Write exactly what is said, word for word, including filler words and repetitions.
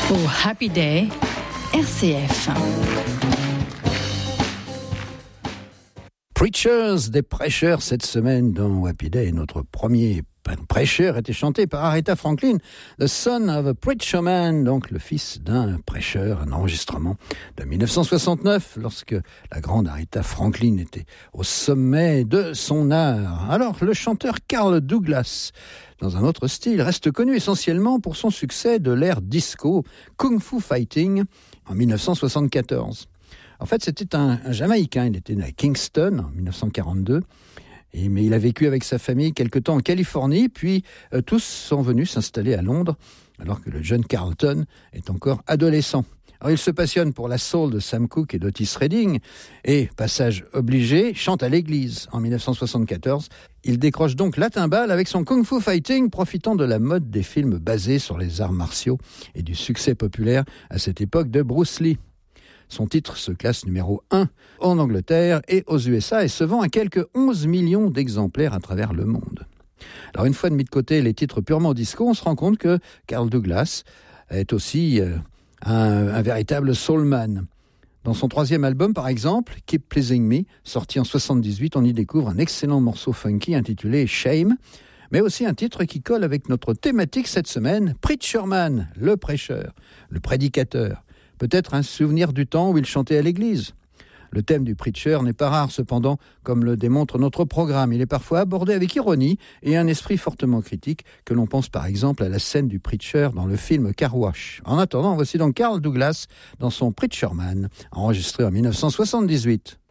Au Happy Day, R C F. Preachers, des prêcheurs cette semaine dans Happy Day. Notre premier prêcheur était chanté par Aretha Franklin, The Son of a Preacher Man, donc le fils d'un prêcheur, un enregistrement de dix-neuf cent soixante-neuf, lorsque la grande Aretha Franklin était au sommet de son art. Alors, le chanteur Carl Douglas, dans un autre style, reste connu essentiellement pour son succès de l'ère disco Kung Fu Fighting en dix-neuf cent soixante-quatorze. En fait, c'était un, un Jamaïcain, il était né à Kingston en dix-neuf cent quarante-deux, et, mais il a vécu avec sa famille quelque temps en Californie, puis euh, tous sont venus s'installer à Londres, alors que le jeune Carlton est encore adolescent. Alors, il se passionne pour la soul de Sam Cooke et d'Otis Redding, et, passage obligé, chante à l'église en dix-neuf cent soixante-quatorze. Il décroche donc la timbale avec son Kung Fu Fighting, profitant de la mode des films basés sur les arts martiaux et du succès populaire à cette époque de Bruce Lee. Son titre se classe numéro un en Angleterre et aux U S A et se vend à quelques onze millions d'exemplaires à travers le monde. Alors une fois de mis de côté les titres purement disco, on se rend compte que Carl Douglas est aussi euh, un, un véritable soulman. Dans son troisième album, par exemple, Keep Pleasing Me, sorti en soixante-dix-huit, on y découvre un excellent morceau funky intitulé Shame, mais aussi un titre qui colle avec notre thématique cette semaine, Preacher Man, le prêcheur, le prédicateur. Peut-être un souvenir du temps où il chantait à l'église. Le thème du preacher n'est pas rare cependant, comme le démontre notre programme. Il est parfois abordé avec ironie et un esprit fortement critique, que l'on pense par exemple à la scène du preacher dans le film Car Wash. En attendant, voici donc Carl Douglas dans son Preacher Man, enregistré en dix-neuf cent soixante-dix-huit.